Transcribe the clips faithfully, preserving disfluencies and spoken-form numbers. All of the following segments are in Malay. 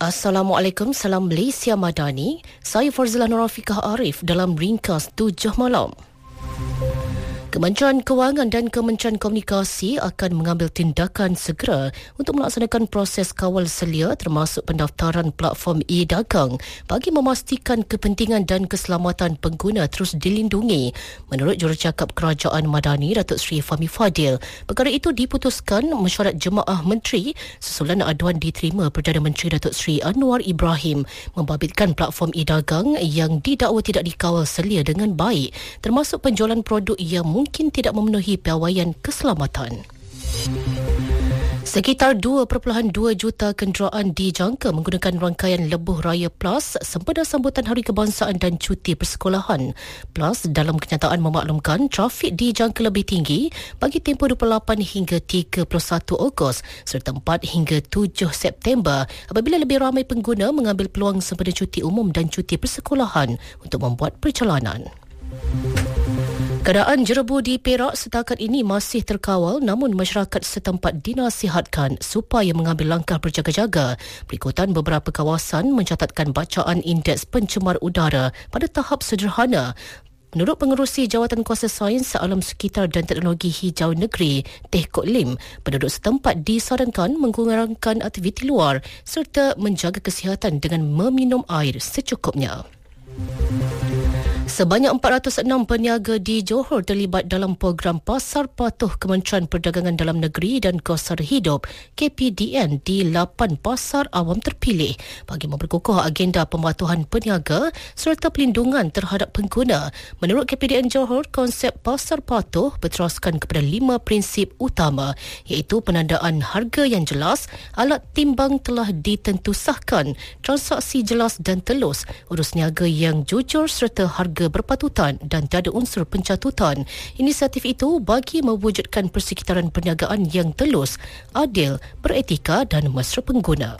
Assalamualaikum, salam Malaysia Madani. Saya Farzila Nurafiqah Arif dalam ringkas tujuh malam. Kementerian Kewangan dan Kementerian Komunikasi akan mengambil tindakan segera untuk melaksanakan proses kawal selia termasuk pendaftaran platform e-dagang bagi memastikan kepentingan dan keselamatan pengguna terus dilindungi. Menurut Jurucakap Kerajaan Madani, Datuk Seri Fahmi Fadil, perkara itu diputuskan mesyuarat Jemaah Menteri susulan aduan diterima Perdana Menteri Datuk Seri Anwar Ibrahim membabitkan platform e-dagang yang didakwa tidak dikawal selia dengan baik, termasuk penjualan produk yang mungkin tidak memenuhi piawaian keselamatan. Sekitar dua perpuluhan dua juta kenderaan dijangka menggunakan rangkaian Lebuh Raya Plus sempena sambutan Hari Kebangsaan dan cuti persekolahan. Plus dalam kenyataan memaklumkan trafik dijangka lebih tinggi bagi tempoh dua puluh lapan hingga tiga puluh satu Ogos serta empat hingga tujuh September apabila lebih ramai pengguna mengambil peluang sempena cuti umum dan cuti persekolahan untuk membuat perjalanan. Keadaan jerebu di Perak setakat ini masih terkawal, namun masyarakat setempat dinasihatkan supaya mengambil langkah berjaga-jaga berikutan beberapa kawasan mencatatkan bacaan indeks pencemar udara pada tahap sederhana. Menurut Pengerusi Jawatan Kuasa Sains Alam Sekitar dan Teknologi Hijau Negeri, Teh Kok Lim, penduduk setempat disarankan mengurangkan aktiviti luar serta menjaga kesihatan dengan meminum air secukupnya. Sebanyak empat ratus enam peniaga di Johor terlibat dalam program Pasar Patuh Kementerian Perdagangan Dalam Negeri dan Kos Sara Hidup K P D N di lapan pasar awam terpilih bagi memperkukuh agenda pematuhan peniaga serta pelindungan terhadap pengguna. Menurut K P D N Johor, konsep Pasar Patuh berteraskan kepada lima prinsip utama iaitu penandaan harga yang jelas, alat timbang telah ditentusahkan, transaksi jelas dan telus, urus niaga yang jujur serta harga berpatutan dan tiada unsur pencatutan. Inisiatif itu bagi mewujudkan persekitaran perniagaan yang telus, adil, beretika dan mesra pengguna.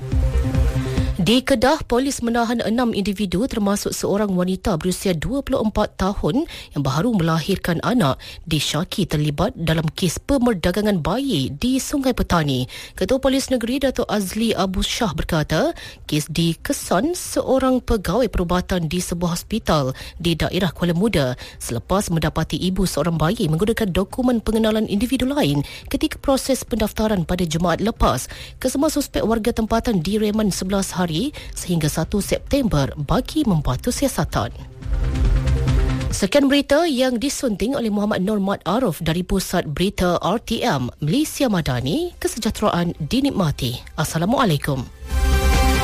Di Kedah, polis menahan enam individu termasuk seorang wanita berusia dua puluh empat tahun yang baru melahirkan anak disyaki terlibat dalam kes pemerdagangan bayi di Sungai Petani. Ketua Polis Negeri Datuk Azli Abu Shah berkata, kes dikesan seorang pegawai perubatan di sebuah hospital di daerah Kuala Muda selepas mendapati ibu seorang bayi menggunakan dokumen pengenalan individu lain ketika proses pendaftaran pada Jumaat lepas. Kesemua suspek warga tempatan direman sebelas hari sehingga satu September bagi membantu siasatan. Sekian berita yang disunting oleh Muhammad Nur Mat Arif dari Pusat Berita R T M Malaysia Madani. Kesejahteraan dinikmati. Assalamualaikum.